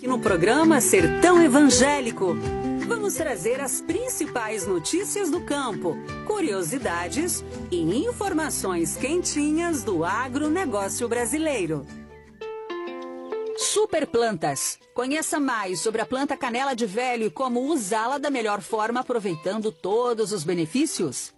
Aqui no programa Sertão Evangélico, vamos trazer as principais notícias do campo, curiosidades e informações quentinhas do agronegócio brasileiro. Superplantas. Conheça mais sobre a planta canela de velho e como usá-la da melhor forma, aproveitando todos os benefícios.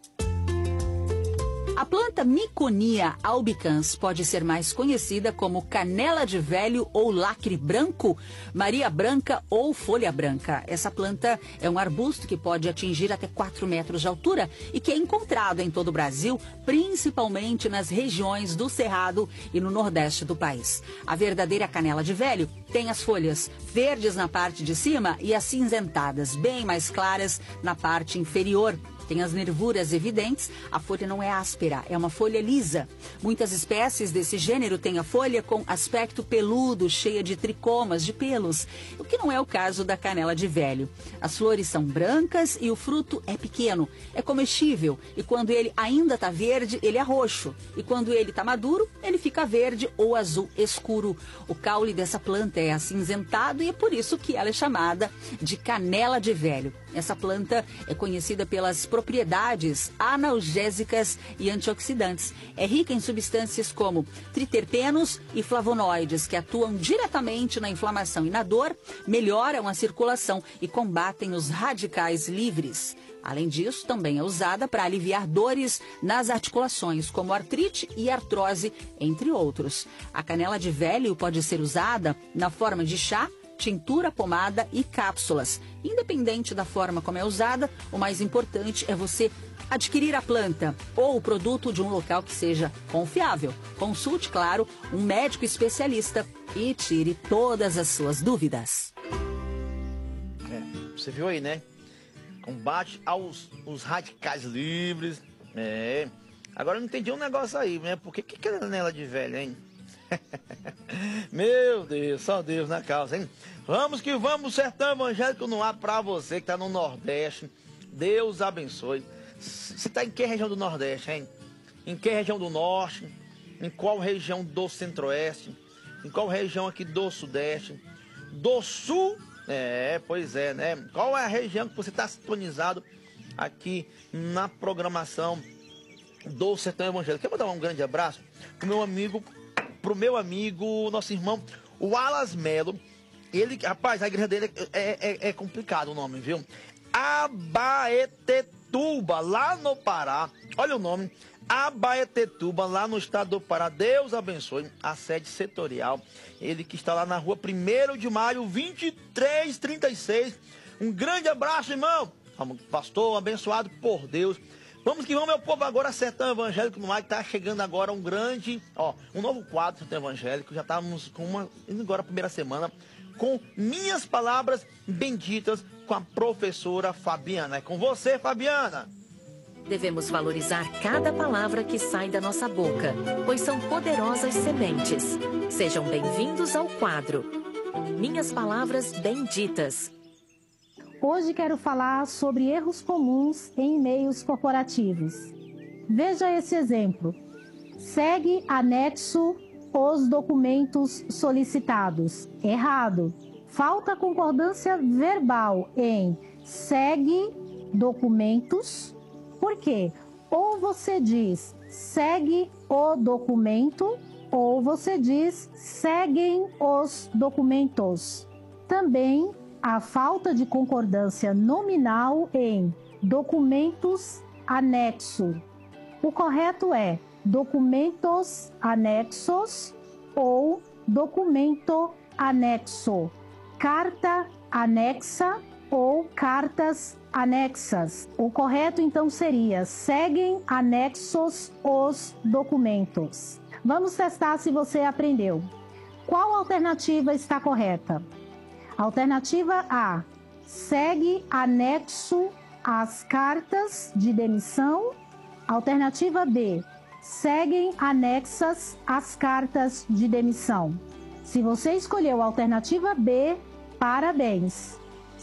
A planta Miconia albicans pode ser mais conhecida como canela de velho ou lacre branco, Maria branca ou folha branca. Essa planta é um arbusto que pode atingir até 4 metros de altura e que é encontrado em todo o Brasil, principalmente nas regiões do Cerrado e no Nordeste do país. A verdadeira canela de velho tem as folhas verdes na parte de cima e acinzentadas, bem mais claras na parte inferior. Tem as nervuras evidentes, a folha não é áspera, é uma folha lisa. Muitas espécies desse gênero têm a folha com aspecto peludo, cheia de tricomas, de pelos, o que não é o caso da canela de velho. As flores são brancas e o fruto é pequeno, é comestível e quando ele ainda está verde, ele é roxo. E quando ele está maduro, ele fica verde ou azul escuro. O caule dessa planta é acinzentado e é por isso que ela é chamada de canela de velho. Essa planta é conhecida pelas propriedades analgésicas e antioxidantes. É rica em substâncias como triterpenos e flavonoides, que atuam diretamente na inflamação e na dor, melhoram a circulação e combatem os radicais livres. Além disso, também é usada para aliviar dores nas articulações, como artrite e artrose, entre outros. A canela de velho pode ser usada na forma de chá, tintura, pomada e cápsulas. Independente da forma como é usada, o mais importante é você adquirir a planta ou o produto de um local que seja confiável. Consulte, claro, um médico especialista e tire todas as suas dúvidas. Você viu aí, né? Combate aos radicais livres. Agora eu não entendi um negócio aí, né? Por que canela de velho, hein? Meu Deus, só Deus na causa, hein? Vamos que vamos, Sertão Evangélico no ar pra você que tá no Nordeste. Deus abençoe. Você tá em que região do Nordeste, hein? Em que região do Norte? Em qual região do Centro-Oeste? Em qual região aqui do Sudeste? Do Sul? Pois é, né? Qual é a região que você tá sintonizado aqui na programação do Sertão Evangélico? Quero mandar um grande abraço pro meu amigo, nosso irmão, o Wallace Melo. Ele, rapaz, a igreja dele é complicado o nome, viu? Abaetetuba, lá no Pará. Olha o nome, Abaetetuba, lá no estado do Pará. Deus abençoe a sede setorial. Ele que está lá na rua 1º de maio, 2336. Um grande abraço, irmão. Pastor, abençoado por Deus. Vamos que vamos, meu povo, agora Sertão Evangélico no ar, que tá chegando agora um novo quadro Sertão Evangélico. Já estávamos indo agora a primeira semana, com minhas palavras benditas com a professora Fabiana. É com você, Fabiana. Devemos valorizar cada palavra que sai da nossa boca, pois são poderosas sementes. Sejam bem-vindos ao quadro Minhas Palavras Benditas. Hoje quero falar sobre erros comuns em e-mails corporativos. Veja esse exemplo. Segue anexo os documentos solicitados. Errado. Falta concordância verbal em segue documentos. Por quê? Ou você diz segue o documento, ou você diz seguem os documentos. Também a falta de concordância nominal em documentos anexo. O correto é documentos anexos ou documento anexo. Carta anexa ou cartas anexas. O correto então seria seguem anexos os documentos. Vamos testar se você aprendeu. Qual alternativa está correta? Alternativa A, segue anexo às cartas de demissão. Alternativa B, seguem anexas às cartas de demissão. Se você escolheu a alternativa B, parabéns!